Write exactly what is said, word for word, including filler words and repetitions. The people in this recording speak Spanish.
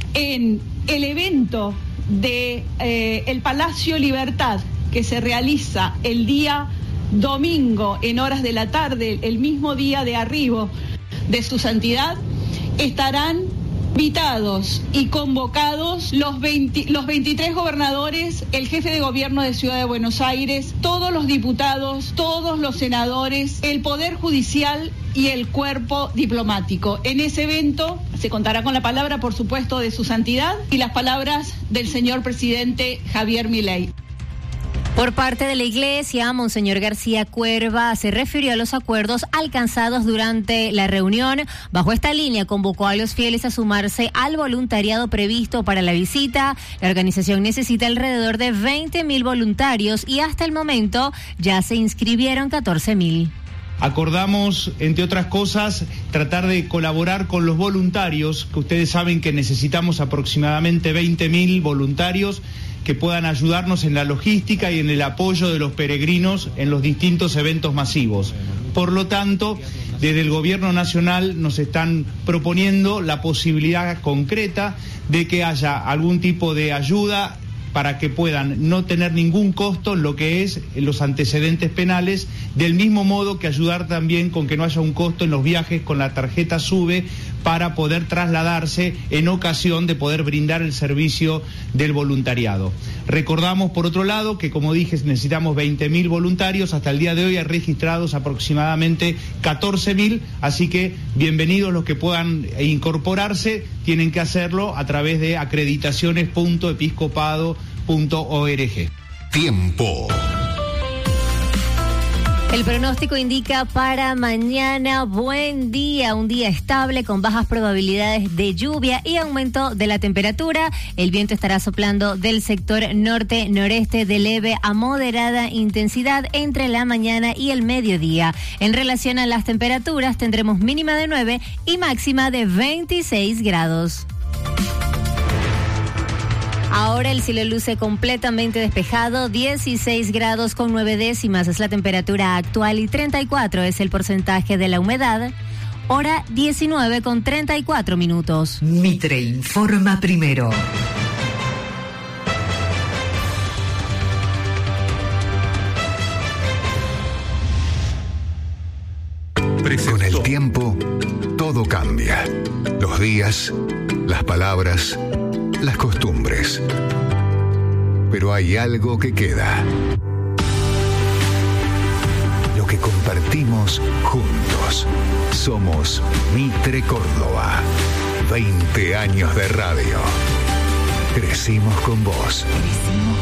en el evento de eh, el Palacio Libertad, que se realiza el día domingo en horas de la tarde, el mismo día de arribo de su santidad, estarán invitados y convocados los, veinte, los veintitrés gobernadores, el jefe de gobierno de Ciudad de Buenos Aires, todos los diputados, todos los senadores, el Poder Judicial y el cuerpo diplomático. En ese evento se contará con la palabra, por supuesto, de su santidad y las palabras del señor presidente Javier Milei. Por parte de la Iglesia, Monseñor García Cuerva se refirió a los acuerdos alcanzados durante la reunión. Bajo esta línea, convocó a los fieles a sumarse al voluntariado previsto para la visita. La organización necesita alrededor de veinte mil voluntarios y hasta el momento ya se inscribieron catorce mil. Acordamos, entre otras cosas, tratar de colaborar con los voluntarios, que ustedes saben que necesitamos aproximadamente veinte mil voluntarios que puedan ayudarnos en la logística y en el apoyo de los peregrinos en los distintos eventos masivos. Por lo tanto, desde el Gobierno Nacional nos están proponiendo la posibilidad concreta de que haya algún tipo de ayuda para que puedan no tener ningún costo en lo que es los antecedentes penales, del mismo modo que ayudar también con que no haya un costo en los viajes con la tarjeta SUBE para poder trasladarse en ocasión de poder brindar el servicio del voluntariado. Recordamos, por otro lado, que como dije, necesitamos veinte mil voluntarios. Hasta el día de hoy hay registrados aproximadamente catorce mil, así que bienvenidos los que puedan incorporarse. Tienen que hacerlo a través de acreditaciones punto episcopado punto org. Tiempo. El pronóstico indica para mañana buen día, un día estable con bajas probabilidades de lluvia y aumento de la temperatura. El viento estará soplando del sector norte-noreste de leve a moderada intensidad entre la mañana y el mediodía. En relación a las temperaturas, tendremos mínima de nueve y máxima de veintiséis grados. Ahora el cielo luce completamente despejado, dieciséis grados con nueve décimas es la temperatura actual y treinta y cuatro es el porcentaje de la humedad. Hora diecinueve con treinta y cuatro minutos. Mitre informa primero. Con el tiempo, todo cambia. Los días, las palabras, las costumbres. Pero hay algo que queda. Lo que compartimos juntos. Somos Mitre Córdoba. veinte años de radio. Crecimos con vos. Crecimos.